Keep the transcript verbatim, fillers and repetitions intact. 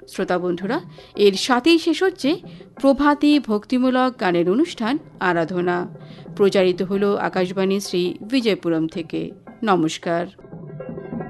শ্রোতা বন্ধুরা, এর সাথেই শেষ হচ্ছে প্রভাতী ভক্তিমূলক গানের অনুষ্ঠান আরাধনা। প্রচারিত হল আকাশবাণী শ্রী বিজয়পুরম থেকে। নমস্কার।